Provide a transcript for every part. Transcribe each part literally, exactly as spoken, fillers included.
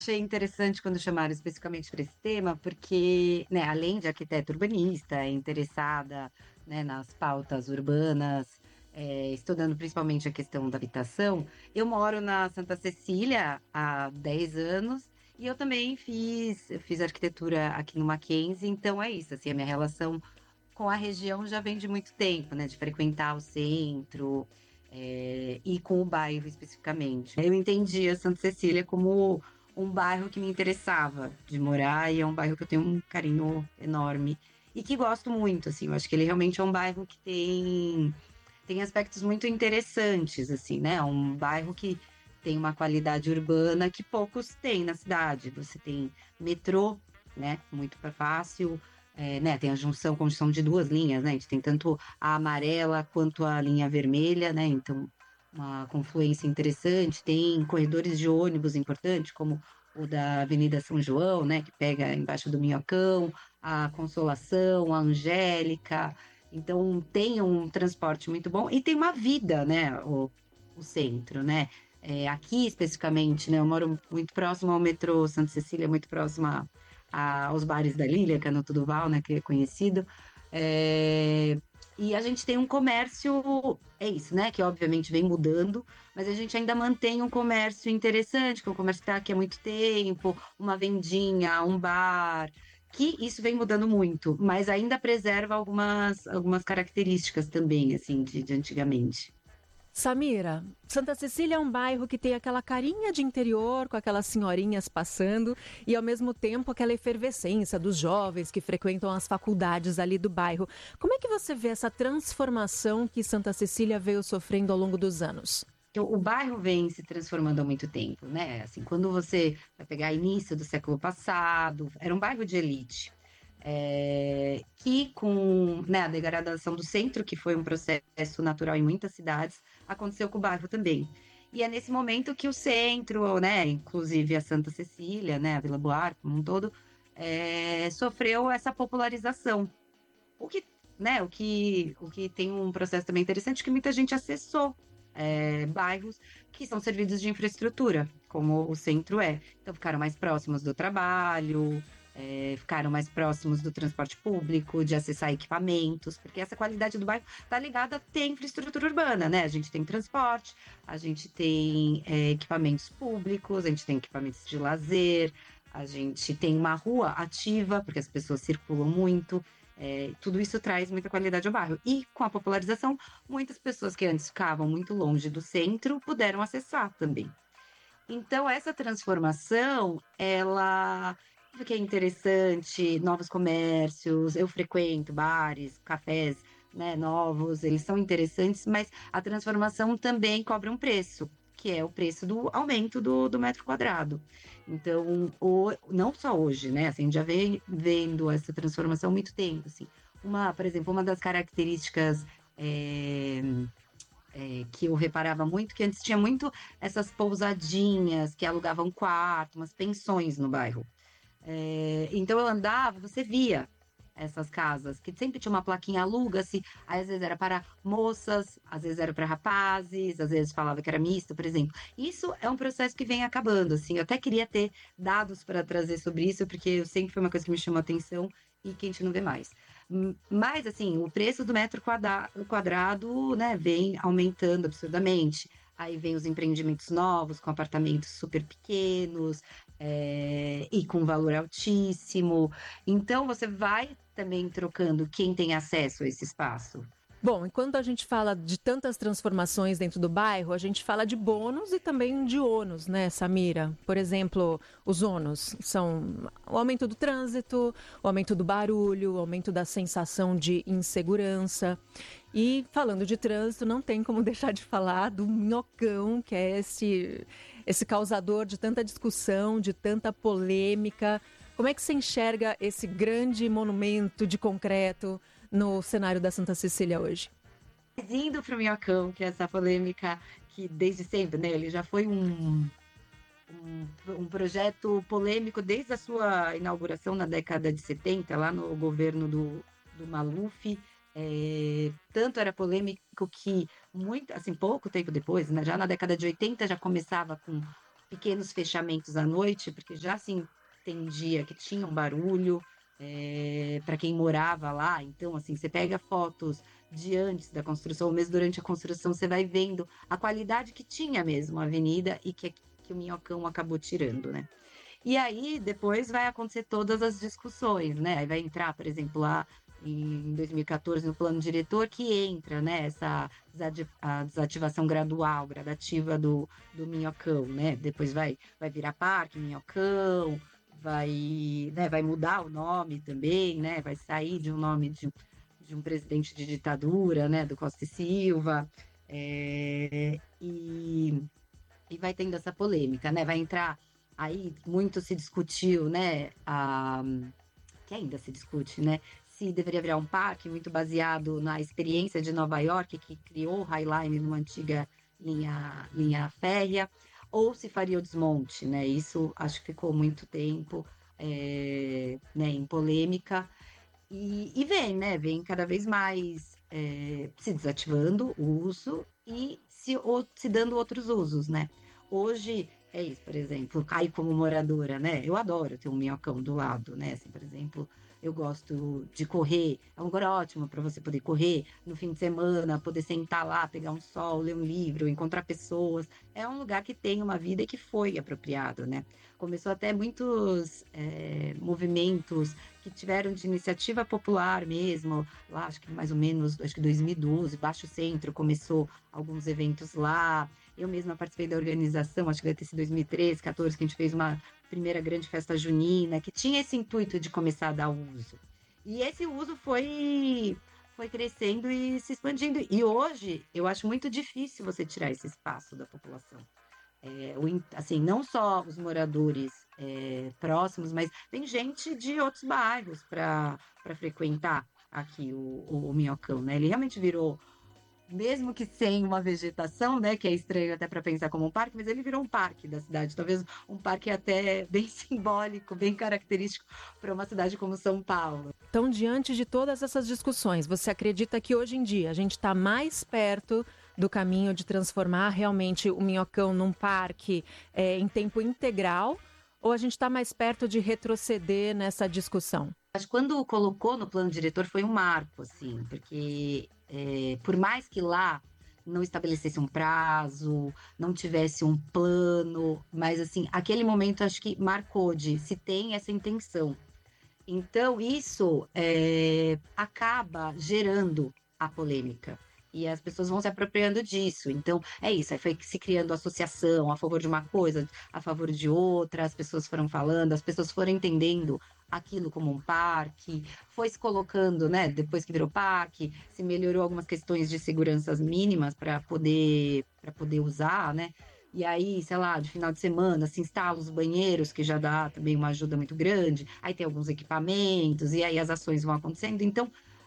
Achei interessante quando chamaram especificamente para esse tema, porque, né, além de arquiteta urbanista, é interessada, né, nas pautas urbanas, é, estudando principalmente a questão da habitação, eu moro na Santa Cecília há dez anos e eu também fiz, eu fiz arquitetura aqui no Mackenzie, então é isso, assim, a minha relação com a região já vem de muito tempo, né, de frequentar o centro, é, e com o bairro especificamente. Eu entendi a Santa Cecília como um bairro que me interessava de morar e é um bairro que eu tenho um carinho enorme e que gosto muito, assim. Eu acho que ele realmente é um bairro que tem tem aspectos muito interessantes, assim, né? É um bairro que tem uma qualidade urbana que poucos têm na cidade. Você tem metrô, né? Muito fácil. É, né, tem a junção, conjunção de duas linhas, né? A gente tem tanto a amarela quanto a linha vermelha, né? Então, uma confluência interessante. Tem corredores de ônibus importantes, como o da Avenida São João, né? Que pega embaixo do Minhocão, a Consolação, a Angélica. Então, tem um transporte muito bom e tem uma vida, né? O, o centro, né? É, aqui especificamente, né? Eu moro muito próximo ao metrô Santa Cecília, muito próxima a- aos bares da Lília, Canuto do Val, né, que é conhecido. É, e a gente tem um comércio, é isso, né, que obviamente vem mudando, mas a gente ainda mantém um comércio interessante, que é um comércio que está aqui há muito tempo, uma vendinha, um bar, que isso vem mudando muito, mas ainda preserva algumas, algumas características também, assim, de, de antigamente. Samira, Santa Cecília é um bairro que tem aquela carinha de interior, com aquelas senhorinhas passando, e ao mesmo tempo aquela efervescência dos jovens que frequentam as faculdades ali do bairro. Como é que você vê essa transformação que Santa Cecília veio sofrendo ao longo dos anos? Então, o bairro vem se transformando há muito tempo, né? Assim, quando você vai pegar início do século passado, era um bairro de elite, é, que com, né, a degradação do centro, que foi um processo natural em muitas cidades, aconteceu com o bairro também. E é nesse momento que o centro, né, inclusive a Santa Cecília, né, a Vila Buarque como um todo, é, sofreu essa popularização. O que, né, o que, o que tem um processo também interessante, que muita gente acessou é, bairros que são servidos de infraestrutura, como o centro é. Então, ficaram mais próximos do trabalho, é, ficaram mais próximos do transporte público, de acessar equipamentos, porque essa qualidade do bairro está ligada a ter infraestrutura urbana, né? A gente tem transporte, a gente tem é, equipamentos públicos, a gente tem equipamentos de lazer, a gente tem uma rua ativa, porque as pessoas circulam muito. É, tudo isso traz muita qualidade ao bairro. E com a popularização, muitas pessoas que antes ficavam muito longe do centro puderam acessar também. Então, essa transformação, ela que é interessante, novos comércios, eu frequento bares, cafés, né, novos, eles são interessantes, mas a transformação também cobra um preço, que é o preço do aumento do, do metro quadrado. Então, o, não só hoje, né, assim, a gente já vem vendo essa transformação há muito tempo, assim. Uma, por exemplo, uma das características é, é, que eu reparava muito, que antes tinha muito essas pousadinhas que alugavam quarto, umas pensões no bairro. É, então eu andava, você via essas casas, que sempre tinha uma plaquinha aluga-se, aí às vezes era para moças, às vezes era para rapazes, às vezes falava que era misto, por exemplo. Isso é um processo que vem acabando, assim. Eu até queria ter dados para trazer sobre isso, porque sempre foi uma coisa que me chamou a atenção e que a gente não vê mais. Hum, Mas, assim, o preço do metro quadra- quadrado, né, vem aumentando absurdamente. Aí vem os empreendimentos novos, com apartamentos super pequenos, é, e com valor altíssimo. Então, você vai também trocando quem tem acesso a esse espaço. Bom, enquanto a gente fala de tantas transformações dentro do bairro, a gente fala de bônus e também de ônus, né, Samira? Por exemplo, os ônus são o aumento do trânsito, o aumento do barulho, o aumento da sensação de insegurança. E falando de trânsito, não tem como deixar de falar do Minhocão, que é esse, esse causador de tanta discussão, de tanta polêmica. Como é que você enxerga esse grande monumento de concreto no cenário da Santa Cecília hoje? Indo para o Minhocão, que é essa polêmica que desde sempre, né, ele já foi um, um, um projeto polêmico desde a sua inauguração na década de setenta, lá no governo do, do Maluf. É, tanto era polêmico que muito, assim, pouco tempo depois, né, já na década de oitenta já começava com pequenos fechamentos à noite, porque já se entendia que tinha um barulho é, para quem morava lá. Então, assim, você pega fotos de antes da construção, ou mesmo durante a construção, você vai vendo a qualidade que tinha mesmo a avenida e que, que o Minhocão acabou tirando, né? E aí, depois vai acontecer todas as discussões, né? Aí vai entrar, por exemplo, lá em dois mil e quatorze, no plano diretor, que entra, né? Essa a desativação gradual, gradativa do, do Minhocão, né? Depois vai, vai virar Parque Minhocão, vai, né? Vai mudar o nome também, né? Vai sair de um nome de, de um presidente de ditadura, né? Do Costa e Silva. É, e, e vai tendo essa polêmica, né? Vai entrar. Aí muito se discutiu, né? A, que ainda se discute, né? Se deveria virar um parque muito baseado na experiência de Nova York, que criou o High Line numa antiga linha, linha férrea, ou se faria o desmonte, né? Isso acho que ficou muito tempo é, né, em polêmica. E, e vem, né? Vem cada vez mais é, se desativando o uso e se, ou, se dando outros usos, né? Hoje é isso, por exemplo, cai como moradora, né? Eu adoro ter um minhocão do lado, né? Assim, por exemplo, eu gosto de correr, é um lugar ótimo para você poder correr no fim de semana, poder sentar lá, pegar um sol, ler um livro, encontrar pessoas. É um lugar que tem uma vida e que foi apropriado, né? Começou até muitos é, movimentos que tiveram de iniciativa popular mesmo, lá acho que mais ou menos, acho que dois mil e doze, Baixo Centro começou alguns eventos lá. Eu mesma participei da organização, acho que deve ter sido dois mil e treze, quatorze, que a gente fez uma primeira grande festa junina, que tinha esse intuito de começar a dar uso. E esse uso foi, foi crescendo e se expandindo. E hoje, eu acho muito difícil você tirar esse espaço da população. É, o, assim, não só os moradores é, próximos, mas tem gente de outros bairros para frequentar aqui o, o, o Minhocão, né? Ele realmente virou, mesmo que sem uma vegetação, né, que é estranho até para pensar como um parque, mas ele virou um parque da cidade, talvez um parque até bem simbólico, bem característico para uma cidade como São Paulo. Então, diante de todas essas discussões, você acredita que hoje em dia a gente está mais perto do caminho de transformar realmente o Minhocão num parque é, em tempo integral, ou a gente está mais perto de retroceder nessa discussão? Acho que quando colocou no plano diretor foi um marco, assim, porque é, por mais que lá não estabelecesse um prazo, não tivesse um plano, mas assim, aquele momento acho que marcou de se tem essa intenção. Então, isso é, acaba gerando a polêmica. E as pessoas vão se apropriando disso. Então, é isso. Aí foi se criando associação a favor de uma coisa, a favor de outra. As pessoas foram falando, as pessoas foram entendendo aquilo como um parque. Foi se colocando, né? Depois que virou parque, se melhorou algumas questões de seguranças mínimas para poder, para poder usar, né? E aí, sei lá, de final de semana, se instala os banheiros, que já dá também uma ajuda muito grande. Aí tem alguns equipamentos, e aí as ações vão acontecendo. Então,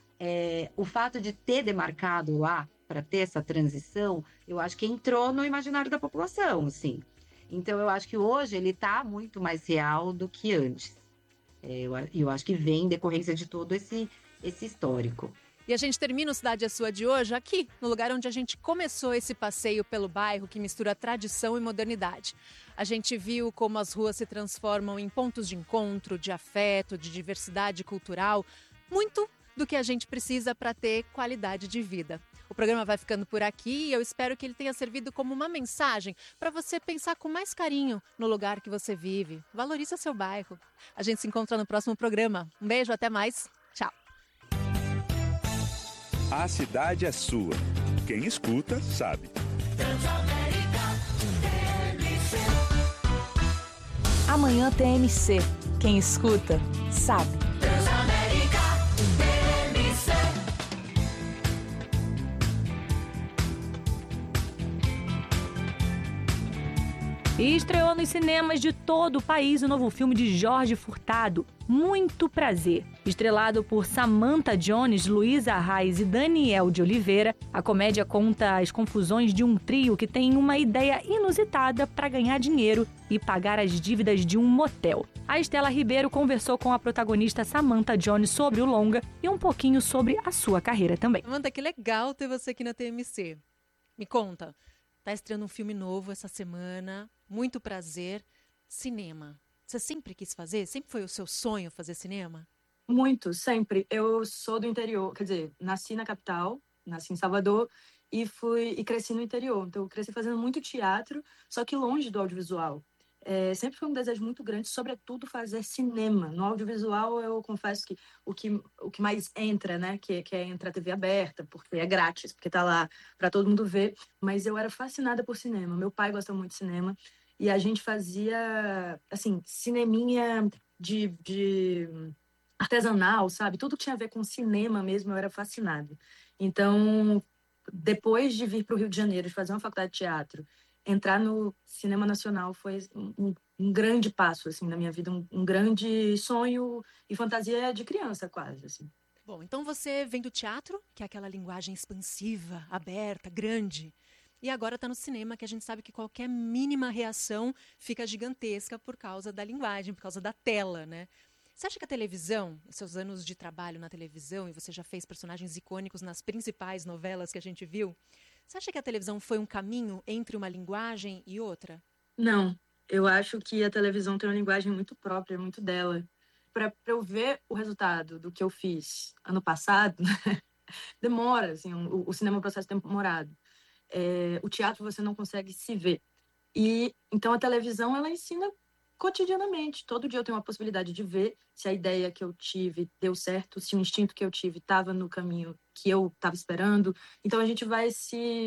é, o fato de ter demarcado lá para ter essa transição, eu acho que entrou no imaginário da população, assim. Então, eu acho que hoje ele está muito mais real do que antes. É, eu, eu acho que vem em decorrência de todo esse, esse histórico. E a gente termina o Cidade é Sua de hoje aqui, no lugar onde a gente começou esse passeio pelo bairro que mistura tradição e modernidade. A gente viu como as ruas se transformam em pontos de encontro, de afeto, de diversidade cultural, muito do que a gente precisa para ter qualidade de vida. O programa vai ficando por aqui e eu espero que ele tenha servido como uma mensagem para você pensar com mais carinho no lugar que você vive. Valoriza seu bairro. A gente se encontra no próximo programa. Um beijo, até mais. Tchau. A cidade é sua. Quem escuta, sabe. Amanhã T M C. Quem escuta, sabe. E estreou nos cinemas de todo o país o novo filme de Jorge Furtado, Muito Prazer. Estrelado por Samantha Jones, Luísa Arraes e Daniel de Oliveira, a comédia conta as confusões de um trio que tem uma ideia inusitada para ganhar dinheiro e pagar as dívidas de um motel. A Estela Ribeiro conversou com a protagonista Samantha Jones sobre o longa e um pouquinho sobre a sua carreira também. Samantha, que legal ter você aqui na T M C. Me conta, tá estreando um filme novo essa semana. muito prazer, cinema. Você sempre quis fazer? Sempre foi o seu sonho fazer cinema? Muito, sempre. Eu sou do interior, quer dizer, nasci na capital, nasci em Salvador e fui e cresci no interior. Então, eu cresci fazendo muito teatro, só que longe do audiovisual. É, sempre foi um desejo muito grande, sobretudo fazer cinema. No audiovisual, eu confesso que o que, o que mais entra, né, que, que é entrar T V aberta, porque é grátis, porque tá lá para todo mundo ver. Mas eu era fascinada por cinema. Meu pai gosta muito de cinema e a gente fazia, assim, cineminha de, de artesanal, sabe? Tudo que tinha a ver com cinema mesmo, eu era fascinada. Então, depois de vir para o Rio de Janeiro, de fazer uma faculdade de teatro, entrar no cinema nacional foi um, um grande passo, assim, na minha vida, um, um grande sonho e fantasia de criança, quase, assim. Bom, então você vem do teatro, que é aquela linguagem expansiva, aberta, grande. E agora está no cinema, que a gente sabe que qualquer mínima reação fica gigantesca por causa da linguagem, por causa da tela, né? Você acha que a televisão, seus anos de trabalho na televisão, e você já fez personagens icônicos nas principais novelas que a gente viu, você acha que a televisão foi um caminho entre uma linguagem e outra? Não, eu acho que a televisão tem uma linguagem muito própria, muito dela. Para eu ver o resultado do que eu fiz ano passado, demora, assim, o, o cinema é um processo demorado. É, o teatro você não consegue se ver. E então a televisão ela ensina cotidianamente. Todo dia eu tenho uma possibilidade de ver se a ideia que eu tive deu certo, se o instinto que eu tive estava no caminho que eu estava esperando. Então a gente vai se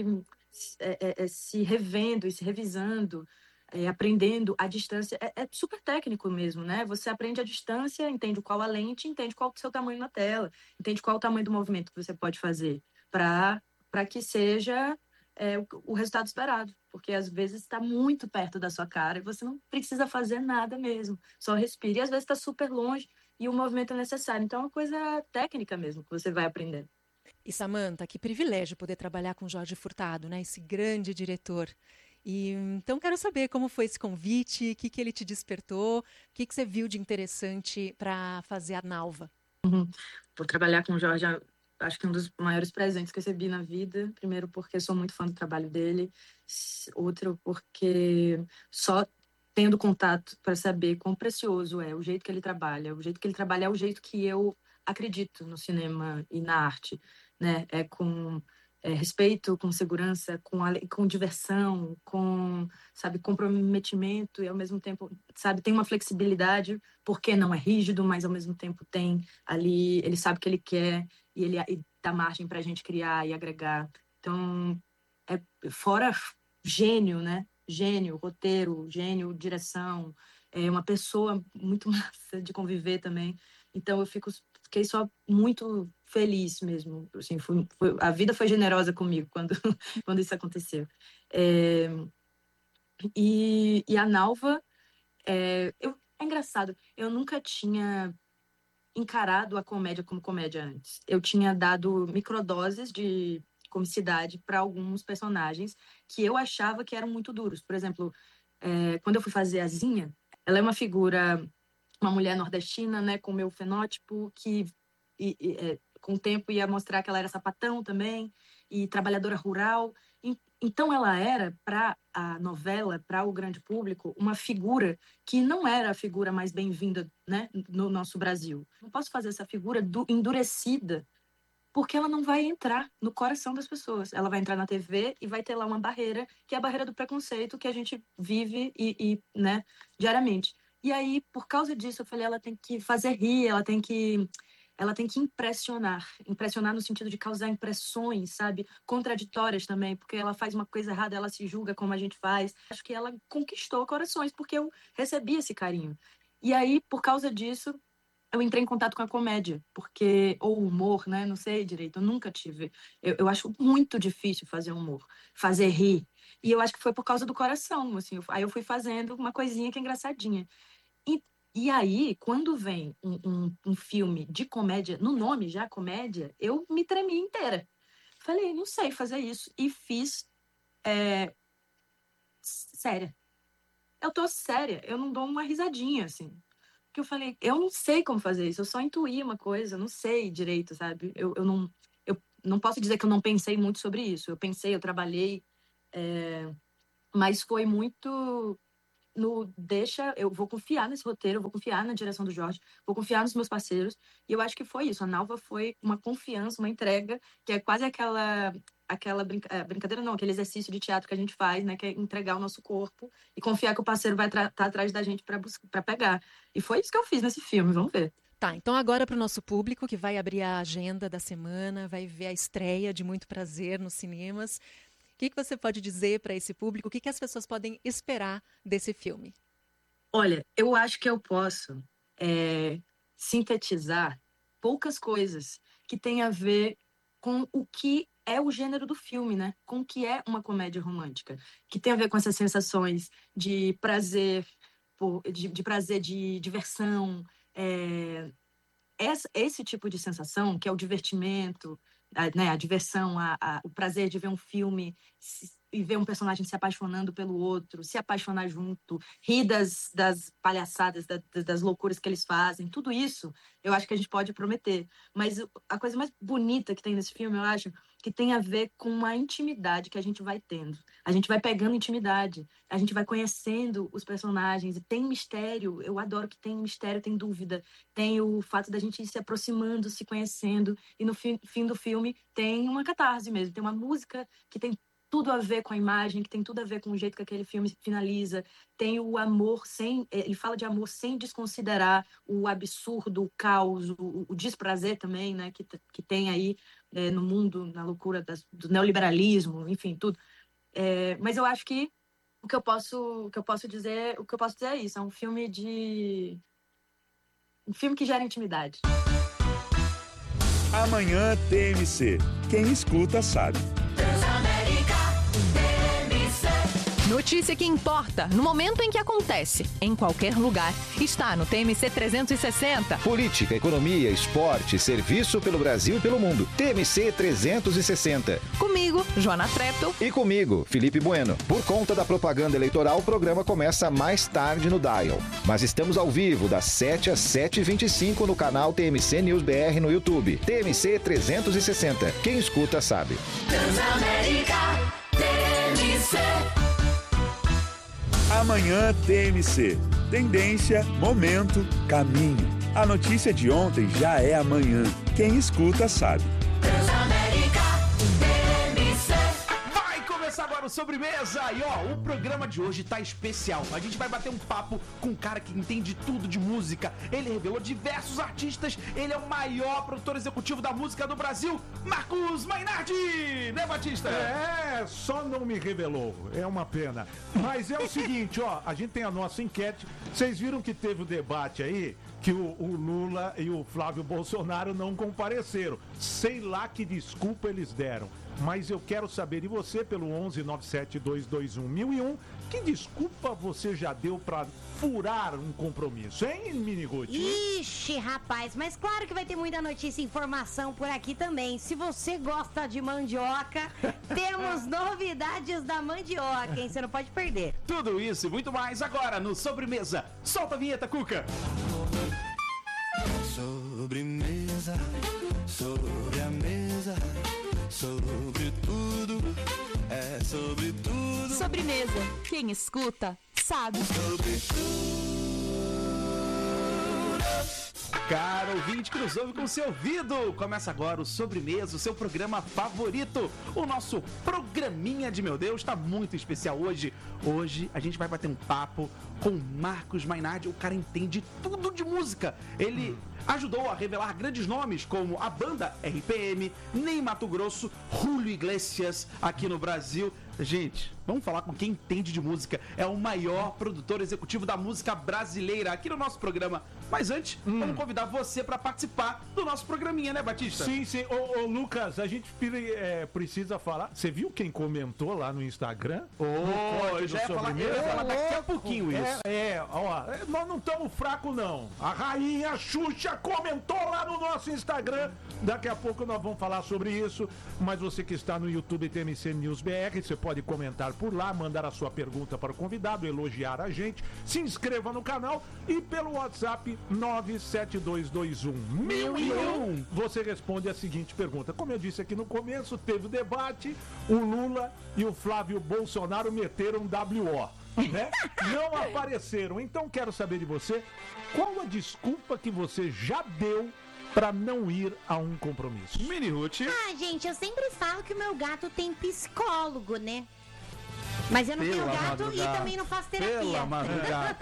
é, é, se revendo e se revisando, é, aprendendo à distância. É, é super técnico mesmo, né? Você aprende à distância, entende qual a lente, entende qual o seu tamanho na tela, entende qual o tamanho do movimento que você pode fazer para para que seja é, o, o resultado esperado, porque às vezes está muito perto da sua cara e você não precisa fazer nada mesmo, só respira. E às vezes está super longe e o movimento é necessário. Então é uma coisa técnica mesmo que você vai aprendendo. E Samantha, que privilégio poder trabalhar com Jorge Furtado, né? Esse grande diretor. E então quero saber como foi esse convite, o que, que ele te despertou, o que, que você viu de interessante para fazer a Nalva. Uhum. Por trabalhar com o Jorge, acho que é um dos maiores presentes que eu recebi na vida. Primeiro porque sou muito fã do trabalho dele, outro porque só tendo contato para saber quão precioso é o jeito que ele trabalha. O jeito que ele trabalha é o jeito que eu acredito no cinema e na arte, né? É com é, respeito, com segurança, com, com diversão, com, sabe, comprometimento e ao mesmo tempo, sabe, tem uma flexibilidade, porque não é rígido, mas ao mesmo tempo tem ali, ele sabe o que ele quer e ele e dá margem para a gente criar e agregar. Então, é fora gênio, né? Gênio, roteiro, gênio, direção, é uma pessoa muito massa de conviver também. Então, eu fico fiquei só muito feliz mesmo. Assim, foi, foi, a vida foi generosa comigo quando, quando isso aconteceu. É, e, e a Nalva, é, eu, é engraçado, eu nunca tinha encarado a comédia como comédia antes. Eu tinha dado microdoses de comicidade para alguns personagens que eu achava que eram muito duros. Por exemplo, é, quando eu fui fazer a Zinha, ela é uma figura, uma mulher nordestina, né, com o meu fenótipo, que e, e, é, com o tempo ia mostrar que ela era sapatão também, e trabalhadora rural. E, então ela era, para a novela, para o grande público, uma figura que não era a figura mais bem-vinda, né, no nosso Brasil. Não posso fazer essa figura do, endurecida, porque ela não vai entrar no coração das pessoas. Ela vai entrar na T V e vai ter lá uma barreira, que é a barreira do preconceito que a gente vive e, e né, diariamente. E aí, por causa disso, eu falei, ela tem que fazer rir, ela tem que ela tem que impressionar, impressionar no sentido de causar impressões, sabe, contraditórias também, porque ela faz uma coisa errada, ela se julga como a gente faz. Acho que ela conquistou corações porque eu recebi esse carinho. E aí, por causa disso, eu entrei em contato com a comédia, porque ou o humor, né, não sei direito, eu nunca tive. Eu, eu acho muito difícil fazer humor, fazer rir. E eu acho que foi por causa do coração, assim. Aí eu fui fazendo uma coisinha que é engraçadinha. E E aí, quando vem um, um, um filme de comédia, no nome já comédia, eu me tremi inteira. Falei, não sei fazer isso. E fiz é, séria. Eu tô séria, eu não dou uma risadinha, assim. Porque eu falei, eu não sei como fazer isso, eu só intuí uma coisa, eu não sei direito, sabe? Eu, eu, não, eu não posso dizer que eu não pensei muito sobre isso. Eu pensei, eu trabalhei, é, mas foi muito no deixa, eu vou confiar nesse roteiro, eu vou confiar na direção do Jorge, vou confiar nos meus parceiros, e eu acho que foi isso. A Nalva foi uma confiança, uma entrega, que é quase aquela aquela brinca... brincadeira, não, aquele exercício de teatro que a gente faz, né, que é entregar o nosso corpo e confiar que o parceiro vai estar tra... atrás da gente para bus... para pegar. E foi isso que eu fiz nesse filme, vamos ver. Tá, então agora para o nosso público que vai abrir a agenda da semana, vai ver a estreia de Muito Prazer nos cinemas. O que, que você pode dizer para esse público? O que, que as pessoas podem esperar desse filme? Olha, eu acho que eu posso é, sintetizar poucas coisas que têm a ver com o que é o gênero do filme, né? Com o que é uma comédia romântica, que tem a ver com essas sensações de prazer, de, de prazer, de diversão, é, esse, esse tipo de sensação, que é o divertimento, a, né, a diversão, a, a, o prazer de ver um filme se, e ver um personagem se apaixonando pelo outro, se apaixonar junto, rir das, das palhaçadas, da, das loucuras que eles fazem, tudo isso eu acho que a gente pode prometer. Mas a coisa mais bonita que tem nesse filme, eu acho, que tem a ver com uma intimidade que a gente vai tendo. A gente vai pegando intimidade, a gente vai conhecendo os personagens, e tem mistério, eu adoro que tem mistério, tem dúvida, tem o fato da gente ir se aproximando, se conhecendo, e no fim, fim do filme tem uma catarse mesmo, tem uma música que tem tudo a ver com a imagem, que tem tudo a ver com o jeito que aquele filme finaliza, tem o amor sem, ele fala de amor sem desconsiderar o absurdo, o caos, o, o desprazer também, né, que, que tem aí é, no mundo, na loucura das, do neoliberalismo, enfim, tudo. É, mas eu acho que o que eu posso, o que eu posso dizer, o que eu posso dizer é isso, é um filme de, um filme que gera intimidade. Amanhã T M C. Quem escuta sabe. Notícia que importa, no momento em que acontece, em qualquer lugar, está no T M C trezentos e sessenta. Política, economia, esporte, serviço pelo Brasil e pelo mundo. T M C trezentos e sessenta. Comigo, Joana Treptow. E comigo, Felipe Bueno. Por conta da propaganda eleitoral, o programa começa mais tarde no Dial. Mas estamos ao vivo, das sete às sete e vinte e cinco no canal T M C News B R no YouTube. T M C trezentos e sessenta. Quem escuta sabe. Transamérica T M C. Amanhã T M C. Tendência, momento, caminho. A notícia de ontem já é amanhã. Quem escuta sabe. Transamérica T M C. Vai começar agora o Sobremesa. E ó, o programa de hoje tá especial. A gente vai bater um papo com um cara que entende tudo de música. Ele revelou diversos artistas. Ele é o maior produtor executivo da música do Brasil, Marcos Mainardi. Né, Batista? É, só não me revelou. É uma pena. Mas é o seguinte, ó, a gente tem a nossa enquete. Vocês viram que teve o debate aí, que o, o Lula e o Flávio Bolsonaro não compareceram. Sei lá que desculpa eles deram. Mas eu quero saber de você pelo onze nove sete dois dois um mil e um, que desculpa você já deu pra furar um compromisso, hein, Miniguti? Ixi, rapaz, mas claro que vai ter muita notícia e informação por aqui também. Se você gosta de mandioca, temos novidades da mandioca, hein? Você não pode perder. Tudo isso e muito mais agora no Sobremesa. Solta a vinheta, Cuca. Sobremesa, sobre a mesa, sobre tudo, é sobre tudo. Sobremesa. Quem escuta, sabe. Sobre tudo. Caro ouvinte que nos ouve com o seu ouvido, começa agora o Sobremesa, o seu programa favorito, o nosso programinha de meu Deus, tá muito especial hoje. Hoje a gente vai bater um papo com Marcos Mainardi, o cara entende tudo de música. Ele hum. ajudou a revelar grandes nomes como a banda R P M, Ney Matogrosso, Julio Iglesias aqui no Brasil. Gente, vamos falar com quem entende de música. É o maior produtor executivo da música brasileira aqui no nosso programa. Mas antes, hum. vamos convidar você para participar do nosso programinha, né, Batista? Sim, sim. Ô, ô Lucas, a gente é, precisa falar. Você viu quem comentou lá no Instagram? Ô, oh, eu já ia falar, eu ia falar daqui a pouquinho isso. É, é, ó, nós não estamos fracos, não. A rainha Xuxa comentou lá no nosso Instagram. Daqui a pouco nós vamos falar sobre isso. Mas você que está no YouTube T M C News B R, você pode comentar por lá, mandar a sua pergunta para o convidado, elogiar a gente, se inscreva no canal e pelo WhatsApp nove sete dois dois um mil e um você responde a seguinte pergunta. Como eu disse aqui no começo, teve o debate, o Lula e o Flávio Bolsonaro meteram W O. né? Não apareceram. Então quero saber de você, qual a desculpa que você já deu pra não ir a um compromisso? Mini Ruth. Ah, gente, eu sempre falo que o meu gato tem psicólogo, né? Mas eu não Pela tenho gato madrugada. e também não faço terapia. Pela madrugada.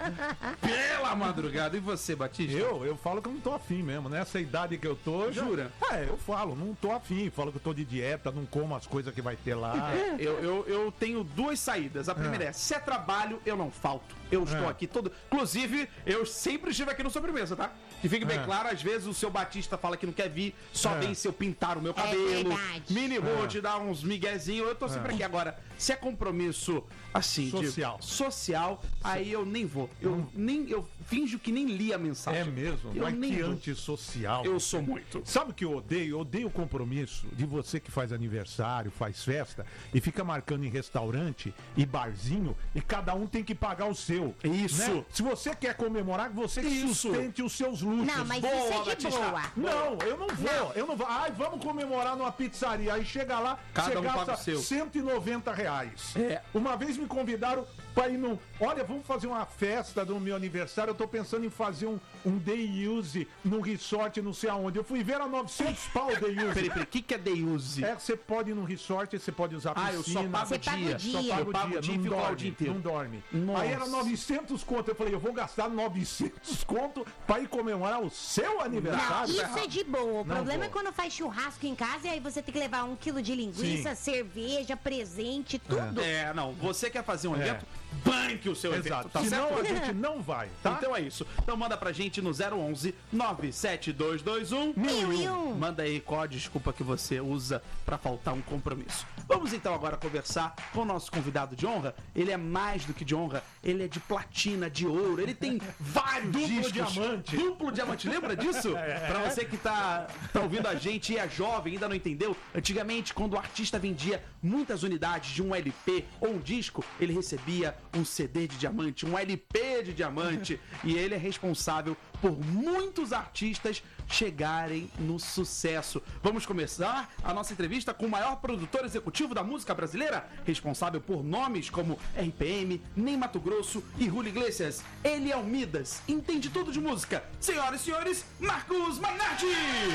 Pela madrugada. E você, Batista? Eu, eu falo que eu não tô afim mesmo, né? Essa idade que eu tô... já- Jura? É, eu falo, não tô afim. Falo que eu tô de dieta, não como as coisas que vai ter lá. Eu, eu, eu tenho duas saídas. A primeira é, se é trabalho, eu não falto. Eu estou É. aqui todo... Inclusive, eu sempre estive aqui no Sobremesa, tá? Que fique bem É. claro, às vezes o seu Batista fala que não quer vir, só É. vem se eu pintar o meu cabelo. verdade. Mini Ruth, dá uns miguezinhos, eu tô sempre aqui. Agora, se é compromisso, assim, de- Social. social, aí eu nem vou. Eu nem... Eu finjo que nem li a mensagem. É mesmo? Eu Mas nem que vou. antissocial. Eu sou muito. Sabe o que eu odeio? Eu odeio o compromisso de você que faz aniversário, faz festa e fica marcando em restaurante e barzinho e cada um tem que pagar o seu. Isso. Né? Se você quer comemorar, você que Isso. sustente os seus luxos. Não, mas Boa, isso é de Batista. boa. Não, eu não vou, eu não vou. Ai, vamos comemorar numa pizzaria. Aí chega lá, Cada você um paga gasta o seu. cento e noventa reais. É. Uma vez me convidaram pra ir no. Olha, vamos fazer uma festa do meu aniversário. Eu tô pensando em fazer um, um day use num resort, não sei aonde. Eu fui ver a novecentos pau o day use. Peraí, peraí, o que, que é day use? É que você pode ir num resort, você pode usar Ah, piscina. eu só pago Você paga o dia. dia. Só Eu paga o pago dia, o dia e não fico lá o dorme, dia inteiro. não dorme. Nossa. Aí era novecentos conto. Eu falei, eu vou gastar novecentos conto pra ir comemorar o seu Não, aniversário. isso é de boa. O Não problema vou. é quando faz churrasco em casa e aí você tem que levar um quilo de linguiça, cerveja, presente, tudo. É, não, você quer fazer um É. evento, banque o seu Exato. evento, tá Senão certo? a gente não vai, tá? Então é isso. Então manda pra gente no zero onze nove sete dois dois um Mil e um. Manda aí qual a desculpa que você usa pra faltar um compromisso. Vamos então agora conversar com o nosso convidado de honra. Ele é mais do que de honra, ele é de platina, de ouro, ele tem vários Duplo discos. diamante. Duplo diamante, lembra disso? Pra você que tá, tá ouvindo a gente e é jovem, ainda não entendeu, antigamente quando o artista vendia muitas unidades de um L P ou um disco, ele recebia um C D de diamante, um L P de diamante, e ele é responsável por muitos artistas chegarem no sucesso. Vamos começar a nossa entrevista com o maior produtor executivo da música brasileira, responsável por nomes como R P M, Ney Mato Grosso e Julio Iglesias. Ele é o Midas, entende tudo de música. Senhoras e senhores, Marcos Mainardi!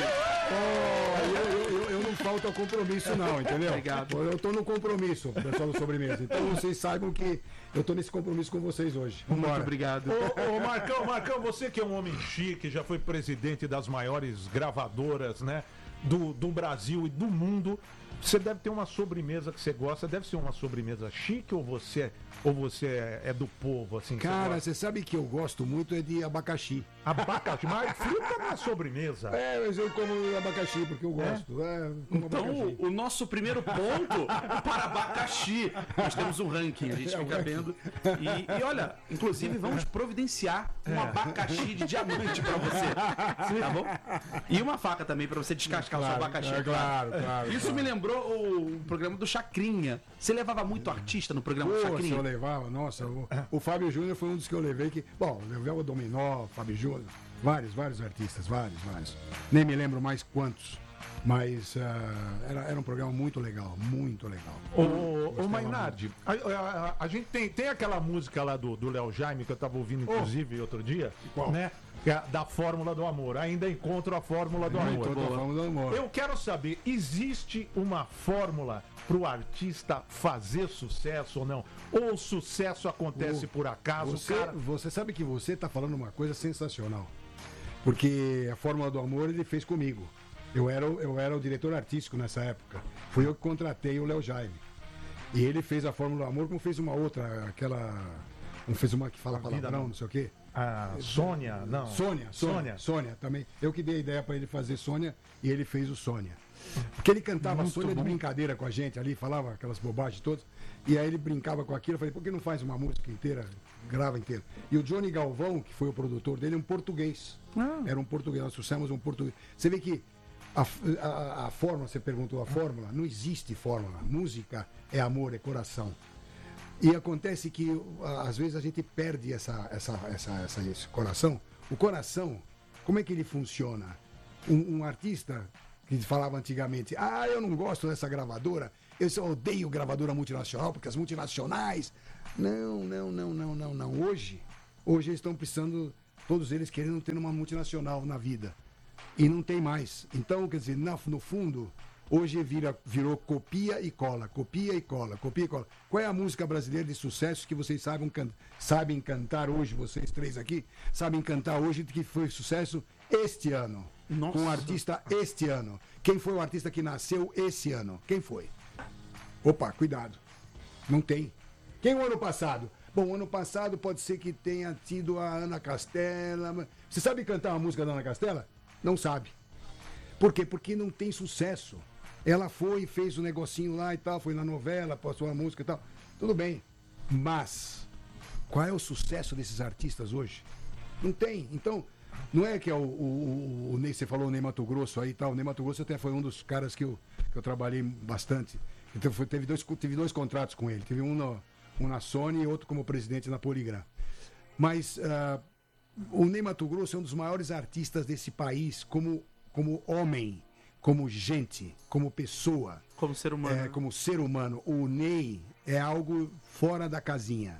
Eu, eu- eu- eu não falto ao compromisso, não, entendeu? Obrigado. Eu tô no compromisso, pessoal do Sobremesa. Então vocês saibam que eu tô nesse compromisso com vocês hoje. Muito Vambora. obrigado. Ô, ô, Marcão, Marcão, você que é um homem chique, já foi presidente das maiores gravadoras, né? Do, do Brasil e do mundo. Você deve ter uma sobremesa que você gosta. Deve ser uma sobremesa chique ou você, ou você é, é do povo, assim? que você Cara, gosta? você sabe que eu gosto muito é de abacaxi. Abacaxi, mas fruta não é sobremesa. É, mas eu como abacaxi porque eu gosto. É, como Então, abacaxi. o nosso primeiro ponto para abacaxi. Nós temos um ranking, a gente fica vendo. E, e olha, inclusive vamos providenciar um abacaxi de diamante para você. Tá bom? E uma faca também para você descascar o seu Claro, abacaxi. é, claro, claro, Isso claro. me lembrou o, o programa do Chacrinha. Você levava muito artista no programa do Pô, se Chacrinha? eu levava, nossa, o, o Fábio Júnior foi um dos que eu levei que. Bom, eu levei o Dominó, Fábio Júnior, vários, vários artistas, vários, vários. Nem me lembro mais quantos. Mas ah, era, era um programa muito legal, muito legal. Ô, ô, Gostava Mainardi, a, a- a gente tem, tem aquela música lá do do Léo Jaime que eu tava ouvindo, inclusive, outro dia, Qual? né? Que é da Fórmula do Amor. Ainda encontro a Fórmula do Amor. Encontro a Fórmula do Amor. Eu quero saber, existe uma fórmula pro artista fazer sucesso ou não? Ou o sucesso acontece Ô, por acaso, Você, cara? você sabe que você está falando uma coisa sensacional. Porque a Fórmula do Amor ele fez comigo. Eu era, o- eu era o diretor artístico nessa época. Fui eu que contratei o Léo Jaime. E ele fez a Fórmula do Amor, como fez uma outra, aquela. Não fez uma que fala A vida palavrão, não. não sei o quê. A Sônia, não. Sônia, Sônia, Sônia. Sônia também. Eu que dei a ideia para ele fazer Sônia e ele fez o Sônia. Porque ele cantava Muito Sônia de bom. brincadeira com a gente ali, falava aquelas bobagens todas. E aí ele brincava com aquilo. Eu falei, por que não faz uma música inteira, grava inteira? E o Johnny Galvão, que foi o produtor dele, é um português. Era um português, nós trouxemos um português. Você vê que a, a, a fórmula, você perguntou a fórmula, não existe fórmula. Música é amor, é coração. E acontece que a- às vezes a gente perde essa, essa, essa, essa- esse coração. O coração, como é que ele funciona? Um, um artista que falava antigamente, ah, eu não gosto dessa gravadora, eu só odeio gravadora multinacional, porque as multinacionais... Não, não, não, não, não, não. Hoje, hoje eles estão precisando, todos eles querendo ter uma multinacional na vida. E não tem mais. Então, quer dizer, no, no fundo, hoje vira, virou copia e cola, copia e cola, copia e cola. Qual é a música brasileira de sucesso que vocês sabem, can, sabem cantar hoje, vocês três aqui, sabem cantar hoje, que foi sucesso este ano? Nossa. Com um artista este ano. Quem foi o artista que nasceu esse ano? Quem foi? Opa, cuidado. Não tem. Quem o ano passado? Bom, o ano passado pode ser que tenha tido a Ana Castela. Você sabe cantar uma música da Ana Castela? Não sabe. Por quê? Porque não tem sucesso. Ela foi e fez um negocinho lá e tal, foi na novela, passou a música e tal. Tudo bem. Mas, qual é o sucesso desses artistas hoje? Não tem. Então, não é que é o, o, o, o Ney, você falou o Ney Matogrosso aí e tal. O Ney Matogrosso até foi um dos caras que eu, que eu trabalhei bastante. Então, foi, teve, dois, teve dois contratos com ele. Teve um no... um na Sony e outro como presidente na Polygram. Mas uh, o Ney Matogrosso é um dos maiores artistas desse país, como, como homem, como gente, como pessoa. Como ser humano. É, como ser humano. O Ney é algo fora da casinha.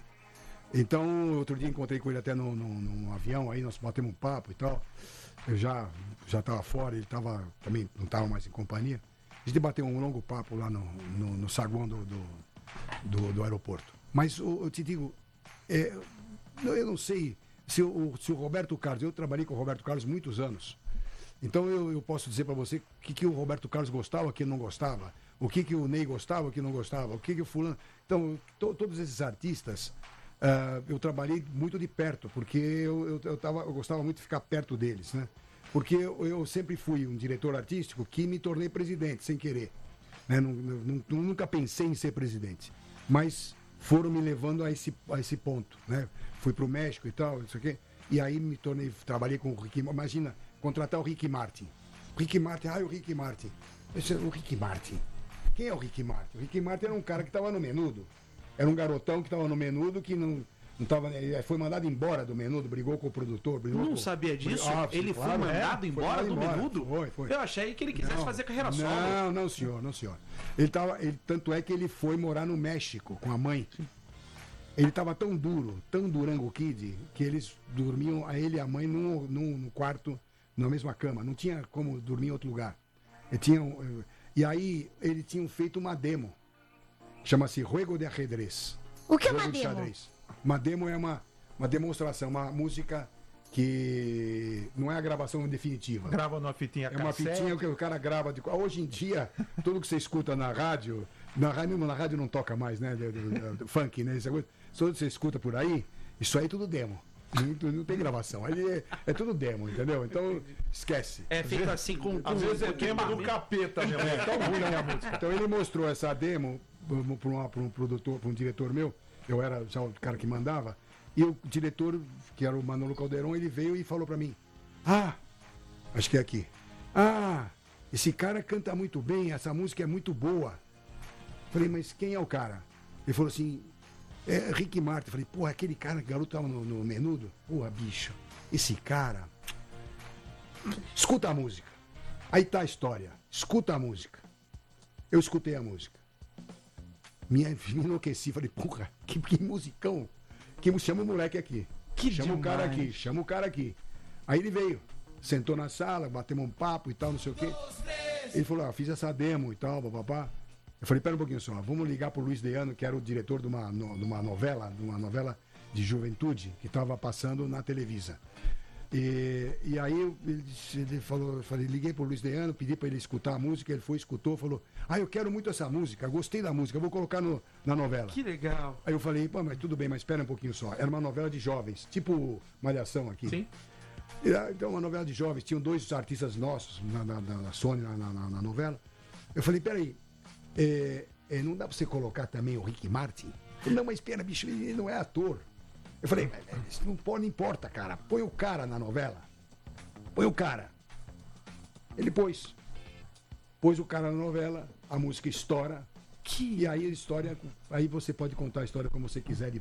Então, outro dia encontrei com ele até no, no, num avião, aí nós batemos um papo e tal. Eu já já estava fora, ele tava, também não estava mais em companhia. A gente bateu um longo papo lá no, no, no saguão do, do, do, do aeroporto. Mas eu, eu te digo, é, eu não sei se o, se o Roberto Carlos, eu trabalhei com o Roberto Carlos muitos anos, então eu, eu posso dizer para você o que, que o Roberto Carlos gostava, o que ele não gostava, o que, que o Ney gostava, o que não gostava, o que, que o fulano... Então, to, todos esses artistas, uh, eu trabalhei muito de perto, porque eu, eu, eu, tava, eu gostava muito de ficar perto deles, né? Porque eu, eu sempre fui um diretor artístico que me tornei presidente, sem querer. Né? Não, não, nunca pensei em ser presidente, mas... foram me levando a esse, a esse ponto, né? Fui pro México e tal, isso aqui, e aí me tornei, trabalhei com o Ricky, imagina, contratar o Ricky Martin. Ricky Martin, ah, o Ricky Martin. Esse, o Ricky Martin. Quem é o Ricky Martin? O Ricky Martin era um cara que estava no Menudo. Era um garotão que estava no Menudo, que não, não tava, foi mandado embora do Menudo, brigou com o produtor. Brigou não com, sabia disso? Ah, ele claro, foi mandado é, embora foi do embora. Menudo? Foi, foi. Eu achei que ele quisesse não, fazer carreira solo. Não, não, senhor, não, senhor. Ele tava, ele, tanto é que ele foi morar no México com a mãe. Sim. Ele estava tão duro, tão Durango Kid, que eles dormiam, a ele e a mãe, num, num, num quarto, na mesma cama. Não tinha como dormir em outro lugar. E, tinham, e aí, eles tinham feito uma demo. Chama-se Juego de Ajedrez. O que é Jogo uma de demo? xadrez. Uma demo é uma, uma demonstração, uma música que não é a gravação definitiva. Grava numa fitinha É uma cassete. fitinha que o cara grava. De... Hoje em dia, tudo que você escuta na rádio, na rádio, na rádio não toca mais, né? Do, do, do, funk, né? Essa coisa. Tudo que você escuta por aí, isso aí é tudo demo. Não, não tem gravação. Ali é, é tudo demo, entendeu? Então, esquece. É feito assim com... com Às vezes é tema do capeta, meu É irmão. tão ruim a minha música. Então ele mostrou essa demo para um produtor, para um diretor meu. Eu era já o cara que mandava. E o diretor, que era o Manolo Calderon, ele veio e falou para mim: ah, acho que é aqui. Ah, esse cara canta muito bem, essa música é muito boa. Falei, mas quem é o cara? Ele falou assim, é Ricky Martin. Falei, porra, aquele cara, que garoto tava no, no Menudo. Porra, bicho, esse cara... Escuta a música. Aí tá a história. Escuta a música. Eu escutei a música. Me, me enlouqueci. Falei, porra, que, que musicão. Que, chama o moleque aqui. Que chama demais. o cara aqui, chama o cara aqui. Aí ele veio, sentou na sala, batemos um papo e tal, não sei o quê. Ele falou, ah, fiz essa demo e tal, papapá. Eu falei, pera um pouquinho só, vamos ligar pro Luiz Deano, que era o diretor de uma, no, de uma novela, de uma novela de juventude, que estava passando na Televisa. E, e aí eu, ele, ele falou, eu falei, liguei pro Luiz Deano, pedi para ele escutar a música, ele foi, escutou, falou, ah, eu quero muito essa música, gostei da música, eu vou colocar no, na novela. Que legal. Aí eu falei, pô, mas tudo bem, mas espera um pouquinho só. Era uma novela de jovens, tipo Malhação aqui. Sim. E, então, uma novela de jovens, tinham dois artistas nossos na, na, na Sony, na, na, na novela. Eu falei, peraí, é, é, não dá pra você colocar também o Ricky Martin? Falei, não, mas espera, bicho, ele não é ator. Eu falei, isso não, pode, não importa, cara. Põe o cara na novela. Põe o cara. Ele pôs. Pôs o cara na novela, a música estoura. Que... E aí a história. Aí você pode contar a história como você quiser depois.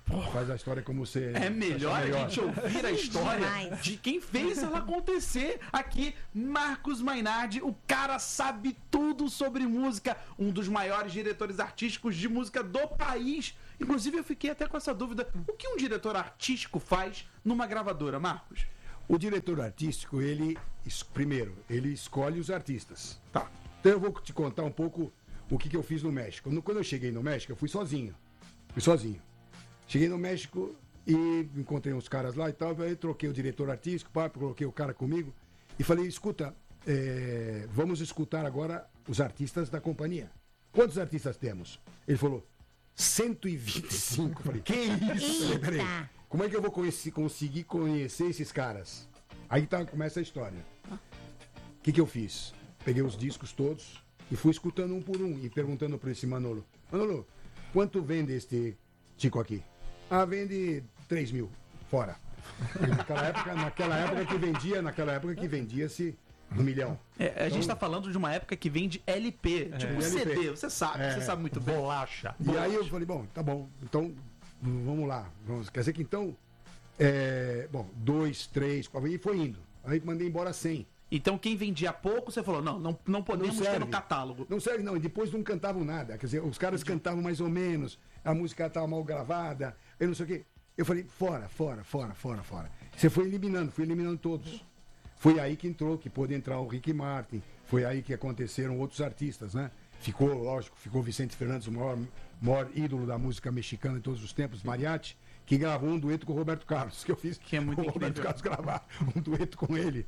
Faz a história como você... É melhor a gente ouvir a história Demais. de quem fez ela acontecer. Aqui, Marcos Mainardi, o cara sabe tudo sobre música, um dos maiores diretores artísticos de música do país. Inclusive, eu fiquei até com essa dúvida. O que um diretor artístico faz numa gravadora, Marcos? O diretor artístico, ele, es- primeiro, ele escolhe os artistas. Tá. Então eu vou te contar um pouco o que, que eu fiz no México. No- Quando eu cheguei no México, eu fui sozinho. Fui sozinho. Cheguei no México e encontrei uns caras lá e tal. Aí troquei o diretor artístico, pá, coloquei o cara comigo e falei: escuta, é, vamos escutar agora os artistas da companhia. Quantos artistas temos? Ele falou: cento e vinte e cinco. Eu falei: que isso? Eu falei, peraí, Eita. como é que eu vou conheci- conseguir conhecer esses caras? Aí tá, começa a história. O que, que eu fiz? Peguei os discos todos e fui escutando um por um e perguntando para esse Manolo: Manolo, quanto vende este Chico aqui? Ah, vende três mil, fora. E naquela época, naquela época que vendia, naquela época que vendia-se um milhão. É, a gente tá falando de uma época que vende L P, tipo L P. C D, você sabe, É, você sabe muito bem. Bolacha. E aí eu falei: bom, tá bom, então vamos lá. Vamos, quer dizer que então, é, bom, dois, três, quatro, e foi indo. Aí mandei embora cem. Então quem vendia pouco, você falou, não, não, não podemos ter no serve. catálogo. Não serve, não. E depois não cantavam nada. Quer dizer, os caras cantavam mais ou menos, a música estava mal gravada, eu não sei o quê. Eu falei: fora, fora, fora, fora, fora. Você foi eliminando, fui eliminando todos. Foi aí que entrou, que pôde entrar o Ricky Martin. Foi aí que aconteceram outros artistas, né? Ficou, lógico, ficou Vicente Fernandes, o maior, maior ídolo da música mexicana de todos os tempos, Mariachi, que gravou um dueto com o Roberto Carlos, que eu fiz Que é muito o Roberto incrível. Carlos gravar um dueto com ele.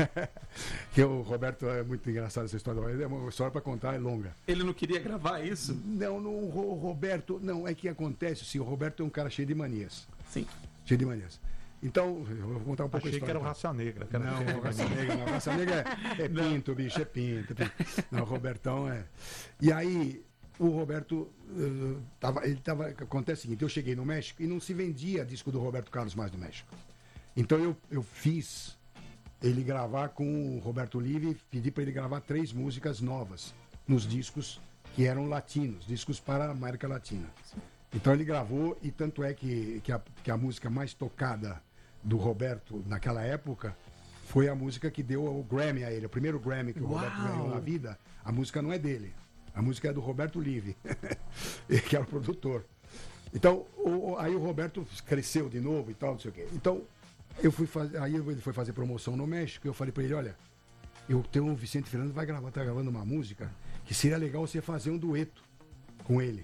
Que o Roberto, é muito engraçado essa história, é uma história para contar, é longa. Ele não queria gravar isso? Não, não, o Roberto, não, é que acontece, sim, o Roberto é um cara cheio de manias. Sim. Cheio de manias. Então, eu vou contar um pouco Achei a que história. era o Raça Negra. Que era Não, cheio de o Raça mania. Negra, não. O Raça Negra é, é pinto, bicho, é pinto, pinto. Não, o Robertão é. E aí, o Roberto, uh, tava, ele tava. Acontece o seguinte: eu cheguei no México e não se vendia disco do Roberto Carlos mais no México. Então eu, eu fiz ele gravar com o Roberto Live, pedi para ele gravar três músicas novas nos discos que eram latinos, discos para a América Latina. Então ele gravou, e tanto é que, que, a, que a música mais tocada do Roberto naquela época foi a música que deu o Grammy a ele, o primeiro Grammy que o Roberto Uau! ganhou na vida. A música não é dele, a música é do Roberto Live, que era o produtor. Então, o, aí o Roberto cresceu de novo e tal, não sei o quê. Então, eu fui fazer, aí ele foi fazer promoção no México, e eu falei para ele: olha, eu tenho o Vicente Fernandes, vai gravar, tá gravando uma música que seria legal você fazer um dueto com ele.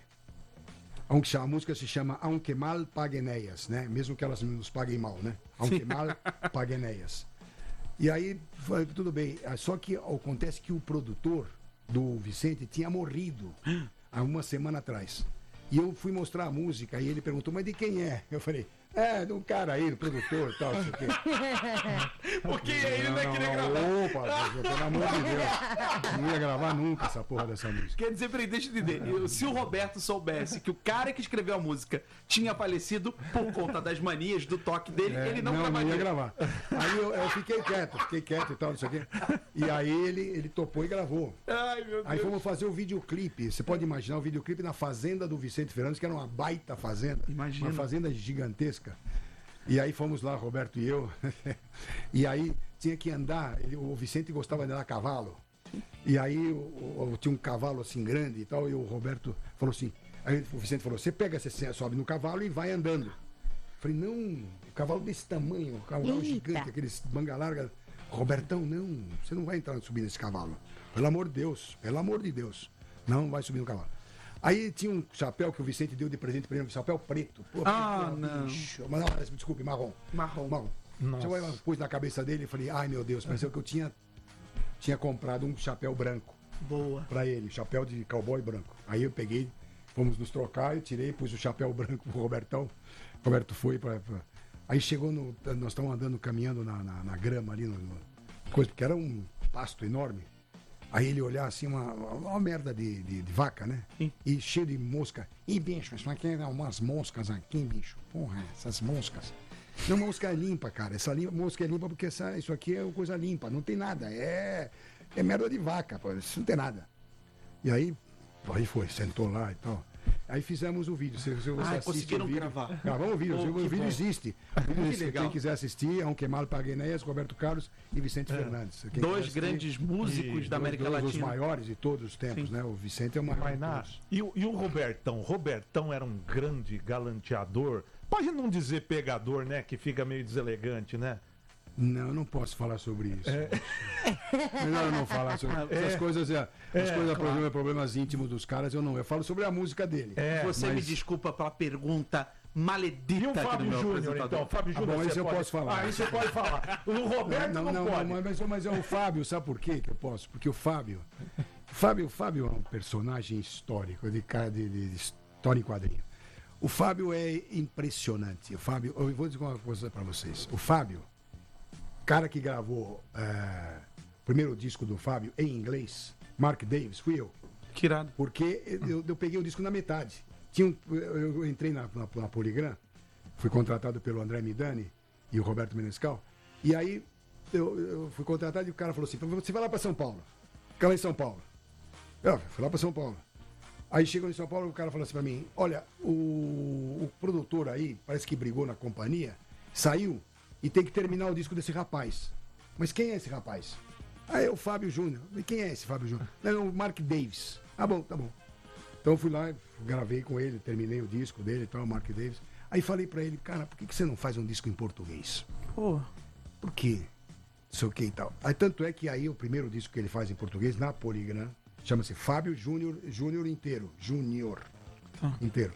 A música se chama Aunque Mal Paguem Ellas, né? Mesmo que elas nos paguem mal, né? Aunque Mal Paguem Ellas. E aí, foi, tudo bem. Só que acontece que o produtor do Vicente tinha morrido há uma semana atrás. E eu fui mostrar a música e ele perguntou: mas de quem é? Eu falei: é, de um cara aí, do produtor e tal, não sei o quê. Porque ele não, não, queria não, gravar. Opa, pelo amor de Deus. Não ia gravar nunca essa porra dessa música. Quer dizer, peraí, deixa eu entender. Eu- Se o Roberto soubesse que o cara que escreveu a música tinha falecido por conta das manias do toque dele, É, ele não, não, não gravaria. ia gravar. Aí eu, eu fiquei quieto, fiquei quieto e tal, não sei o quê. E aí ele, ele topou e gravou. Ai, meu Deus. Aí fomos fazer o videoclipe. Você pode imaginar o videoclipe na fazenda do Vicente Fernandes, que era uma baita fazenda. Imagina. Uma fazenda gigantesca. E aí fomos lá, Roberto e eu. E aí tinha que andar. Ele, o Vicente gostava de andar a cavalo. E aí o, o- tinha um cavalo assim grande e tal. E o Roberto falou assim. Aí o Vicente falou: você pega, você sobe no cavalo e vai andando. Eu falei: não, o cavalo desse tamanho, o cavalo Eita. gigante, aqueles manga larga. Robertão, não, você não vai entrar subir nesse cavalo. Pelo amor de Deus, pelo amor de Deus. Não vai subir no cavalo. Aí tinha um chapéu que o Vicente deu de presente para ele, um chapéu preto. Pô, Ah, preto, não. bicho. Mas não, desculpe, marrom. Marrom. Marrom. Nossa. Eu pus na cabeça dele e falei: ai meu Deus, pareceu que eu tinha, tinha comprado um chapéu branco Boa. para ele, chapéu de cowboy branco. Aí eu peguei, fomos nos trocar, eu tirei, pus o chapéu branco pro Robertão. O Roberto foi para. Aí chegou no. Nós estávamos andando, caminhando na, na, na grama ali, no, no- coisa, porque era um pasto enorme. Aí ele olhar assim, uma, uma merda de, de, de vaca, né? Sim. E cheio de mosca. Ih, bicho, isso aqui é umas moscas aqui, bicho. Porra, essas moscas. Não, mosca é limpa, cara. Essa limpa, mosca é limpa porque essa, isso aqui é uma coisa limpa. Não tem nada. É, é merda de vaca, pô. Isso não tem nada. E aí, aí foi, sentou lá e tal. Aí fizemos o vídeo. Se, se você Ah, assiste conseguiram o vídeo, gravar. Gravamos o vídeo. Oh, o que vídeo bom. existe. O vídeo Que existe. legal. Quem quiser assistir, é um Kemal Paguenés, Roberto Carlos e Vicente É. Fernandes. Quem Dois quiser assistir, grandes músicos e da dois- América dois Latina. Os maiores de todos os tempos, Sim. né? O Vicente é o maior. de Mainá, todos. e, o- e o Robertão? Robertão era um grande galanteador. Pode não dizer pegador, né? Que fica meio deselegante, né? Não, eu não posso falar sobre isso. É. Melhor eu não falar sobre É. essas coisas. É, É, as coisas, claro. problemas, problemas íntimos dos caras, eu não. Eu falo sobre a música dele. É, Você me mas- desculpa pela pergunta maledita E o aqui do Fábio meu Júnior, apresentador. então? Fábio Ah, Júnior, bom, você esse eu pode... posso falar. Ah, isso você pode falar. O Roberto não, não, não, pode. não, mas, mas é o Fábio, sabe por quê que eu posso? Porque o Fábio. Fábio, o Fábio é um personagem histórico, de, cara de, de história em quadrinho. O Fábio é impressionante. O Fábio, eu vou dizer uma coisa pra vocês. O Fábio, cara que gravou é, o primeiro disco do Fábio em inglês, Mark Davis, fui eu. Que irado. Porque eu, eu peguei o disco na metade. Tinha um, eu, eu entrei na, na, na Poligram, fui contratado pelo André Midani e o Roberto Menescal. E aí eu, eu fui contratado e o cara falou assim: você vai lá para São Paulo. Fica lá em São Paulo. Eu fui lá para São Paulo. Aí chegou em São Paulo, o cara falou assim para mim: olha, o, o produtor aí, parece que brigou na companhia, saiu e tem que terminar o disco desse rapaz. Mas quem é esse rapaz? Ah, é o Fábio Júnior. E quem é esse Fábio Júnior? Não, é o Mark Davis. Ah, bom, tá bom. Então eu fui lá, gravei com ele, terminei o disco dele e tal, o Mark Davis. Aí falei pra ele: cara, por que, que você não faz um disco em português? Pô. Por quê? Não sei o que e tal. Aí tanto é que aí o primeiro disco que ele faz em português, na Poligram, chama-se Fábio Júnior, Júnior inteiro. Júnior. Inteiro.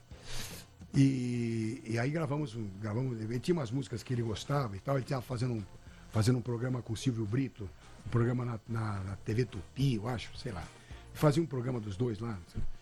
E, e aí gravamos, um- gravamos, ele tinha umas músicas que ele gostava e tal, ele tinha fazendo um, fazendo um programa com o Silvio Brito, um programa na, na, na T V Tupi, eu acho, sei lá. Fazia um programa dos dois lá.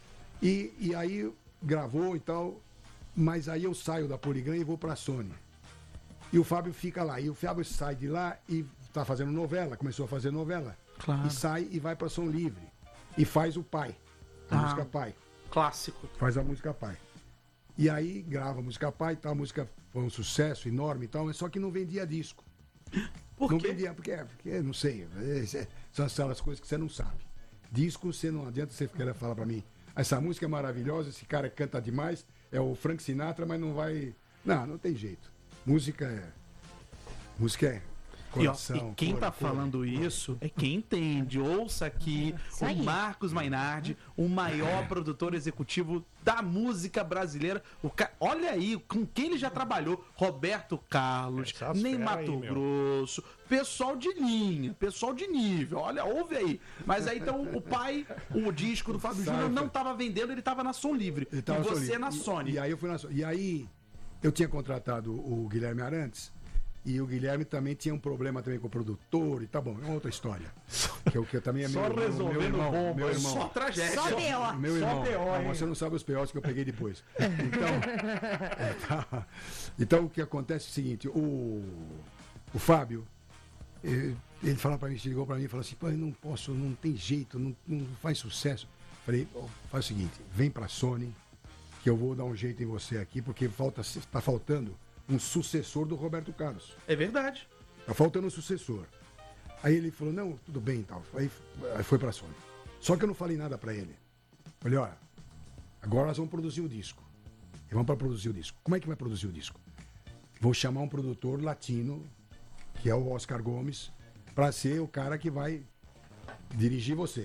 E, e aí gravou e tal, mas aí eu saio da Poligram e vou pra Sony. E o Fábio fica lá. E o Fábio sai de lá e tá fazendo novela, começou a fazer novela. Claro. E sai e vai pra Som Livre. E faz o Pai, a Ah. música Pai. Clássico. Faz a música Pai. E aí grava a música Pai e tal, a música foi um sucesso enorme e tal, mas só que não vendia disco. Por não quê? vendia, porque, porque não sei, é- é- são aquelas coisas que você não sabe. Disco, você não adianta você querer falar pra mim: essa música é maravilhosa, esse cara canta demais, é o Frank Sinatra, mas não vai. Não, não tem jeito. Música é. Música é. E, ó, Coração, e quem cor, tá cor, falando isso é quem entende. Ouça aqui Isso o aí. Marcos Mainardi, o maior produtor executivo da música brasileira. O ca... Olha aí com quem ele já trabalhou: Roberto Carlos, Essas nem fera Mato aí, meu. Grosso, pessoal de linha, pessoal de nível. Olha, ouve aí. Mas aí então o pai, o disco do Fábio Sabe, Júnior não foi. tava vendendo, ele tava na Som Livre. Ele E tava você solito. na E- Sony. E, aí eu fui na Sony. E aí eu tinha contratado o Guilherme Arantes. E o Guilherme também tinha um problema também com o produtor e tá bom, é uma outra história. Que, eu- que também é meu Só irmão, resolvendo meu irmão, bomba, meu irmão. Só tragédia. Só B O. Meu Só irmão. B O, Ah, hein? você não sabe os P Os que eu peguei depois. Então, é, tá. Então o que acontece é o seguinte: o, o Fábio, eh, ele fala pra mim, chegou pra mim e falou assim: pô, eu não posso, não tem jeito, não, não faz sucesso. Falei: ó, faz o seguinte, vem pra Sony, que eu vou dar um jeito em você aqui, porque falta, tá faltando um sucessor do Roberto Carlos. É verdade. Tá faltando um sucessor. Aí ele falou: não, tudo bem e tal. Aí, aí foi pra Sony. Só que eu não falei nada pra ele. Falei: olha, agora nós vamos produzir o disco. E vamos para produzir o disco. Como é que vai produzir o disco? Vou chamar um produtor latino, que é o Oscar Gomes, pra ser o cara que vai dirigir você.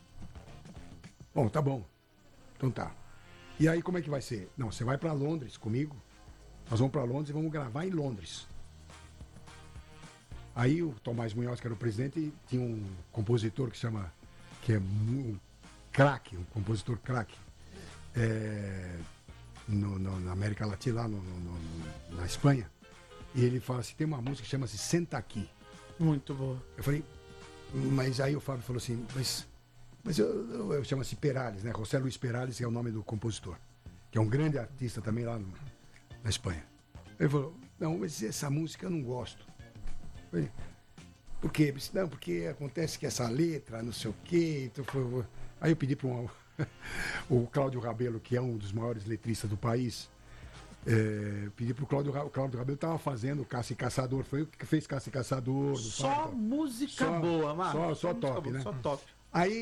Bom, tá bom. Então tá. E aí como é que vai ser? Não, você vai pra Londres comigo. Nós vamos pra Londres e vamos gravar em Londres. Aí o Tomás Munhoz, que era o presidente, tinha um compositor que chama, que é um craque, um compositor craque, é, no- no- na América Latina, lá no- no- no- na Espanha. E ele fala assim: tem uma música que chama-se Senta Aqui. Muito boa. Eu falei: mas aí o Fábio falou assim: mas, mas eu, eu, eu chamo-se Perales, né? José Luiz Perales, que é o nome do compositor, que é um grande artista também lá no- na Espanha. Ele falou: não, mas essa música eu não gosto. Eu falei: por quê? Eu disse: não, porque acontece que essa letra, não sei o quê. Então foi... Aí eu pedi para um, o Cláudio Rabelo, que é um dos maiores letristas do país, é, pedi para o Cláudio Rabelo. O Cláudio Rabelo estava fazendo Caça e Caçador, foi o que fez Caça e Caçador. Do Só Fábio. música Só- boa, Marcos. só- só música top, boa, né? Só top. Aí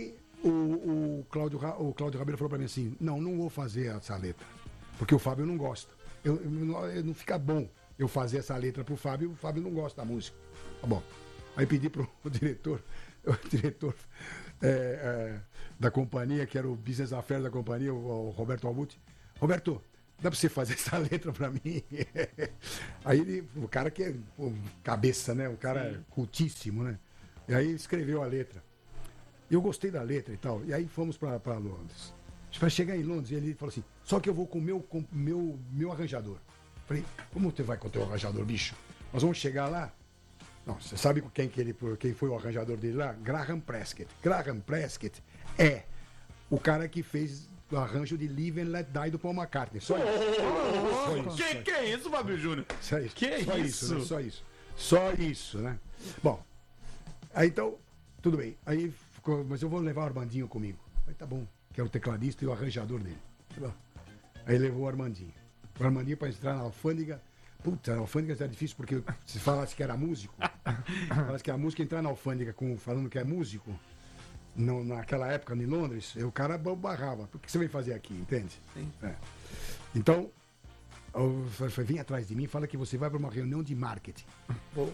o, o, Cláudio, o Cláudio Rabelo falou pra mim assim, não, não vou fazer essa letra, porque o Fábio não gosta. Eu, eu, eu, não fica bom eu fazer essa letra pro Fábio, o Fábio não gosta da música. Tá bom. Aí pedi pro o diretor, o diretor é, é, da companhia, que era o business affairs da companhia, o, o Roberto Albuti. Roberto, dá pra você fazer essa letra pra mim? Aí ele, o cara que é pô, cabeça, né? O cara é cultíssimo, né? E aí escreveu a letra. Eu gostei da letra e tal. E aí fomos pra, pra Londres. Para chegar em Londres, ele falou assim, só que eu vou com o meu, com meu, meu arranjador. Falei, como você vai com o teu arranjador, bicho? Nós vamos chegar lá. Não, você sabe quem, que ele, quem foi o arranjador dele lá? Graham Prescott. Graham Prescott é o cara que fez o arranjo de Live and Let Die do Paul McCartney. Só isso. Oh, só isso. Que, só que é isso, Fábio Júnior? Só isso. Que só isso? isso né? Só isso. Só isso, né? Bom, aí então, tudo bem. Aí ficou, mas eu vou levar o Armandinho comigo. Aí tá bom, que é o tecladista e o arranjador dele. Tá bom. Aí levou o Armandinho. O Armandinho para entrar na alfândega. Puta, a alfândega era difícil porque se falasse que era músico, falasse que era músico, entrar na alfândega com, falando que é músico, não, naquela época em Londres, o cara barrava. O que você veio fazer aqui, entende? Sim. É. Então, eu falei, vem atrás de mim, fala que você vai para uma reunião de marketing. Então,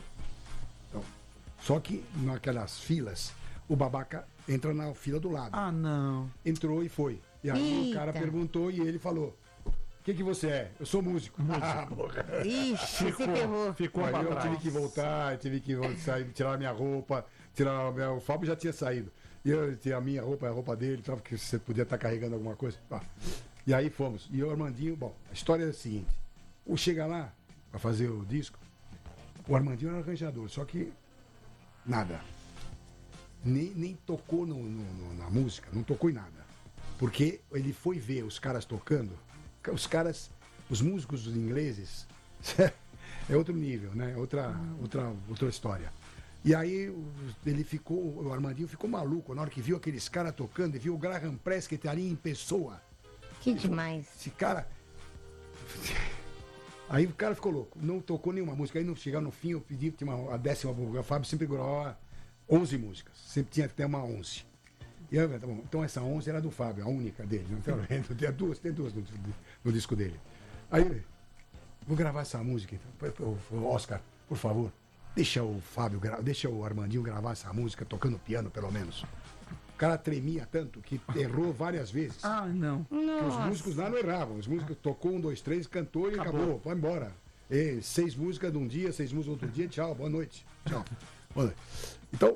só que naquelas filas, o babaca entra na fila do lado. Ah, não. Entrou e foi. E aí Eita. o cara perguntou e ele falou, o que que você é? Eu sou músico. músico. Ah, porra. Ixi, você ferrou. Ficou Aí pra eu trás. tive que voltar, tive que sair, tirar minha roupa, tirar a minha... o Fábio já tinha saído. E eu tinha a minha roupa, a roupa dele, sabe que você podia estar carregando alguma coisa. Ah. E aí fomos. E o Armandinho, bom, a história é a seguinte. O chega lá para fazer o disco, o Armandinho era arranjador, só que nada. Nem, nem tocou no, no, no, na música, não tocou em nada. Porque ele foi ver os caras tocando, os caras, os músicos ingleses, é outro nível, né? Outra, outra, outra história. E aí ele ficou, o Armandinho ficou maluco na hora que viu aqueles caras tocando e viu o Graham Prescott ali em pessoa. Que demais. Esse cara. Aí o cara ficou louco, não tocou nenhuma música. Aí no chegar no fim eu pedi, tinha uma, a décima, o Fábio sempre gravava onze músicas, sempre tinha até uma onze. E eu, tá bom, então essa onze era do Fábio, a única dele. Não tem, tem duas, tem duas no, no disco dele. Aí ele, vou gravar essa música, então. Oscar, por favor, deixa o Fábio, deixa o Armandinho gravar essa música tocando piano, pelo menos. O cara tremia tanto que errou várias vezes. Ah, não. Os músicos lá não erravam. Os músicos tocou um, dois, três, cantou e acabou. acabou. Vai embora. E seis músicas de um dia, seis músicas outro dia, tchau, boa noite. Tchau. Boa noite. Então,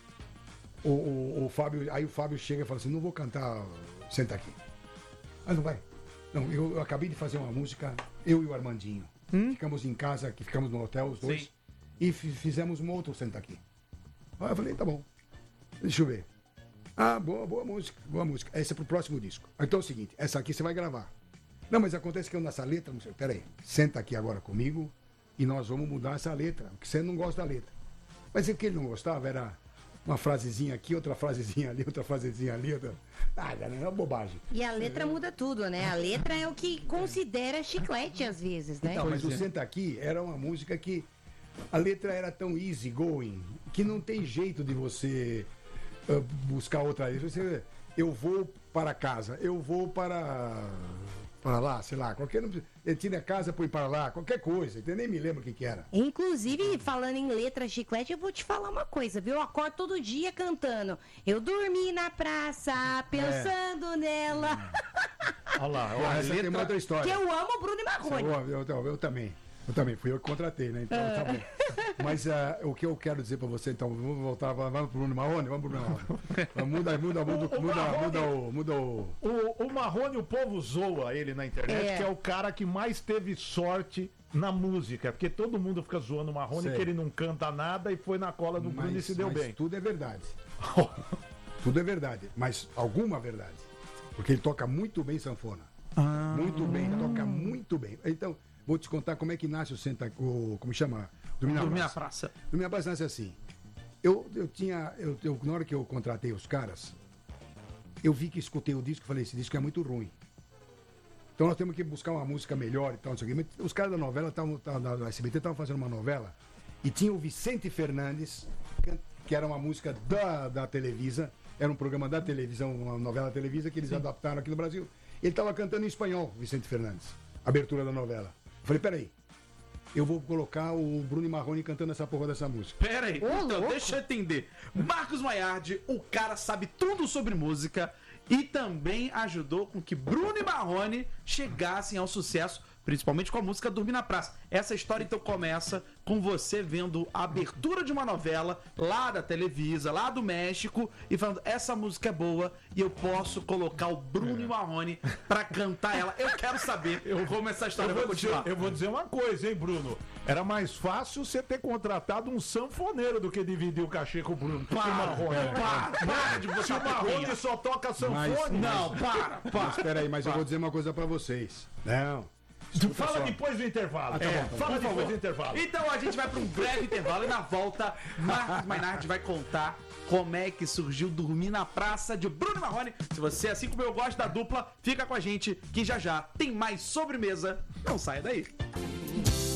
o, o, o Fábio, aí o Fábio chega e fala assim, não vou cantar, senta aqui. Ah, não vai? Não, eu, eu acabei de fazer uma música, eu e o Armandinho. Hum? Ficamos em casa, que ficamos no hotel, os dois, Sim. e f- fizemos um outro senta aqui. Aí eu falei, tá bom, deixa eu ver. Ah, boa, boa música, boa música. Essa é pro próximo disco. Então é o seguinte, essa aqui você vai gravar. Não, mas acontece que eu nessa letra, não sei, peraí, senta aqui agora comigo e nós vamos mudar essa letra, porque você não gosta da letra. Mas o que ele não gostava era uma frasezinha aqui, outra frasezinha ali, outra frasezinha ali, outra... Nada, né? É uma bobagem. E a letra muda tudo, né? A letra é o que considera chiclete às vezes, né? Então, mas o Senta Aqui era uma música que a letra era tão easy going que não tem jeito de você uh, buscar outra letra. Você, eu vou para casa, eu vou para para lá, sei lá, qualquer ele tira a casa, põe para lá, qualquer coisa, eu nem me lembro o que que era. Inclusive, falando em letra chiclete, eu vou te falar uma coisa, viu? Eu acordo todo dia cantando. Eu dormi na praça, pensando é. nela. Olha lá, olha, essa letra... tem uma outra história. Que eu amo Bruno e Marrone. Eu, eu, eu, eu também. Eu também, fui eu que contratei, né? Então, tá bom. Mas uh, o que eu quero dizer pra você, então, vamos voltar, vamos pro Bruno Marrone? Vamos pro Bruno Marrone. Muda, muda, muda, o, muda, Marrone, muda, o, muda o... o... O Marrone, o povo zoa ele na internet, é. que é o cara que mais teve sorte na música, porque todo mundo fica zoando o Marrone, Sei. que ele não canta nada e foi na cola do mas, Bruno e se deu mas bem. Tudo é verdade. Tudo é verdade, mas alguma verdade. Porque ele toca muito bem sanfona. Ah. Muito bem, toca muito bem. Então... Vou te contar como é que nasce o Senta... O, como chama? Dormir na, Dormir na Praça. Dormir na Praça nasce assim. Eu, eu tinha... Eu, eu, na hora que eu contratei os caras, eu vi que escutei o disco e falei, esse disco é muito ruim. Então nós temos que buscar uma música melhor e tal, não sei o quê. Os caras da novela, tavam, tavam, da S B T, estavam fazendo uma novela e tinha o Vicente Fernandes, que era uma música da, da Televisa, era um programa da televisão, uma novela televisa que eles Sim. adaptaram aqui no Brasil. Ele estava cantando em espanhol, Vicente Fernandes, abertura da novela. Eu falei, peraí, eu vou colocar o Bruno e Marrone cantando essa porra dessa música. Pera aí, oh, então, louco. deixa eu entender. Marcos Maiardi, o cara sabe tudo sobre música e também ajudou com que Bruno e Marrone chegassem ao sucesso, principalmente com a música Dormir na Praça. Essa história então começa com você vendo a abertura de uma novela lá da Televisa, lá do México, e falando, essa música é boa e eu posso colocar o Bruno é. e Marrone pra cantar ela. Eu quero saber eu, como essa história vai continuar. Dizer, eu vou dizer uma coisa, hein, Bruno? Era mais fácil você ter contratado um sanfoneiro do que dividir o cachê com o Bruno. Para, Marrone. É. para, para de você. Se o Marrone só toca sanfone. Mas, não, mas, para, para. Espera aí, mas para. eu vou dizer uma coisa pra vocês. Não. Escuta Fala só. depois do intervalo. Ah, tá é, bom, tá Fala depois favor. do intervalo. Então a gente vai para um breve intervalo e na volta, Marcos Mainardi vai contar como é que surgiu Dormir na Praça de Bruno Marrone. Se você, assim como eu gosto da dupla, fica com a gente que já já tem mais sobremesa. Não saia daí.